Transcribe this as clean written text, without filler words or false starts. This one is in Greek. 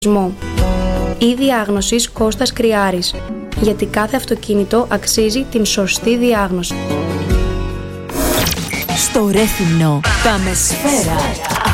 Ή διάγνωσης Κώστας Κρυάρης, γιατί κάθε αυτοκίνητο αξίζει την σωστή διάγνωση. Στο Ρέθυμνο πάμε σφαίρα.